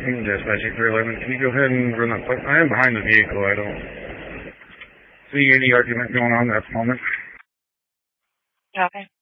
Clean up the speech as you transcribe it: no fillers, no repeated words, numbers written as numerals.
Dispatching 311. Can you go ahead and run that plate? I am behind the vehicle. I don't see any argument going on at the moment. Okay.